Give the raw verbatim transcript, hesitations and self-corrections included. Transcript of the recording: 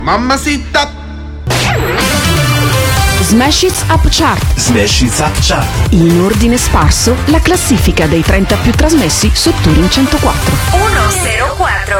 Mamacita. Smash It's Up Chart. Smash It's Up Chart. In ordine sparso, la classifica dei trenta più trasmessi su Touring centoquattro. uno zero quattro.